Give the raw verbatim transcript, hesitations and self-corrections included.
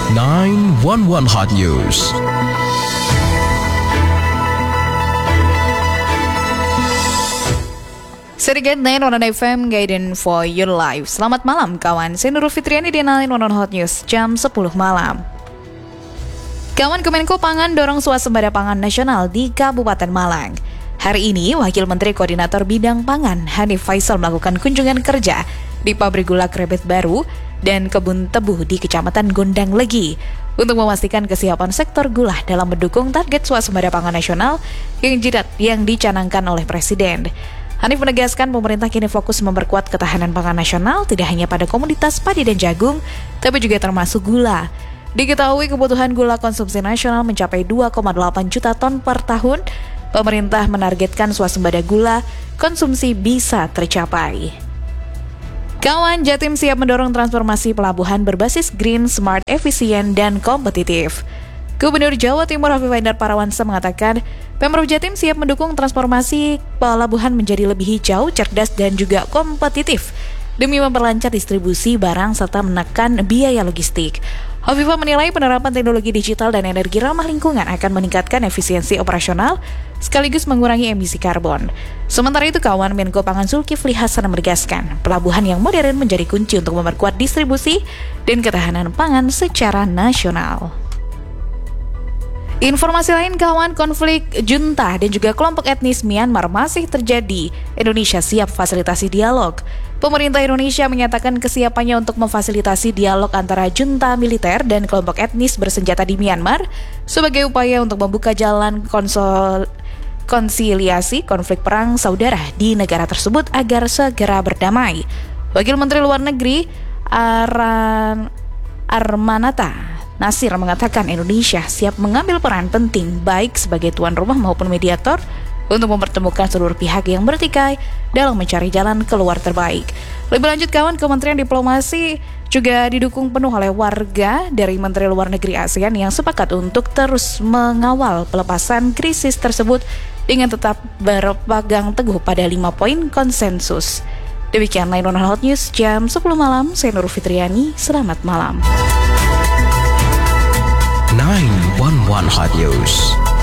nine one one Hot News. Serigate sembilan satu F M, Guidance for Your Life. Selamat malam kawan, saya Nurul Fitriani di sembilan satu Hot News, jam sepuluh malam. Kawan, Kemenko Pangan dorong swasembada pangan nasional di Kabupaten Malang. Hari ini, Wakil Menteri Koordinator Bidang Pangan, Hanif Faisal melakukan kunjungan kerja di pabrik gula Krebet Baru dan kebun tebu di Kecamatan Gondang Legi untuk memastikan kesiapan sektor gula dalam mendukung target swasembada pangan nasional yang jidat yang dicanangkan oleh Presiden. Hanif menegaskan pemerintah kini fokus memperkuat ketahanan pangan nasional tidak hanya pada komoditas padi dan jagung, tapi juga termasuk gula. Diketahui kebutuhan gula konsumsi nasional mencapai dua koma delapan juta ton per tahun. Pemerintah menargetkan swasembada gula konsumsi bisa tercapai. Kawan, Jatim siap mendorong transformasi pelabuhan berbasis green, smart, efisien, dan kompetitif. Gubernur Jawa Timur Hovifa Indar Parawansa mengatakan, Pemprov Jatim siap mendukung transformasi pelabuhan menjadi lebih hijau, cerdas, dan juga kompetitif demi memperlancar distribusi barang serta menekan biaya logistik. Hovifa menilai penerapan teknologi digital dan energi ramah lingkungan akan meningkatkan efisiensi operasional sekaligus mengurangi emisi karbon. Sementara itu, kawan, Menko Pangan Zulkifli Hasan menegaskan, pelabuhan yang modern menjadi kunci untuk memperkuat distribusi dan ketahanan pangan secara nasional. Informasi lain, kawan, konflik junta dan juga kelompok etnis Myanmar masih terjadi. Indonesia siap fasilitasi dialog. Pemerintah Indonesia menyatakan kesiapannya untuk memfasilitasi dialog antara junta militer dan kelompok etnis bersenjata di Myanmar sebagai upaya untuk membuka jalan konsol konsiliasi konflik perang saudara di negara tersebut agar segera berdamai. Wakil Menteri Luar Negeri Aran Armanata Nasir mengatakan Indonesia siap mengambil peran penting baik sebagai tuan rumah maupun mediator untuk mempertemukan seluruh pihak yang bertikai dalam mencari jalan keluar terbaik. Lebih lanjut, kawan, Kementerian Diplomasi juga didukung penuh oleh warga dari Menteri Luar Negeri ASEAN yang sepakat untuk terus mengawal pelepasan krisis tersebut dengan tetap berpegang teguh pada lima poin konsensus. Demikian sembilan satu Hot News jam sepuluh malam, saya Nurul Fitriani, selamat malam. nine one one Hot News.